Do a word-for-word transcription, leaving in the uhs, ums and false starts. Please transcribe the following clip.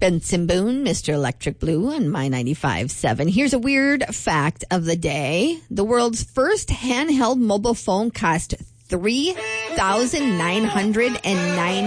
Benson Boone, Mister Electric Blue, and My ninety-five point seven. Here's a weird fact of the day. The world's first handheld mobile phone cost three thousand nine hundred nine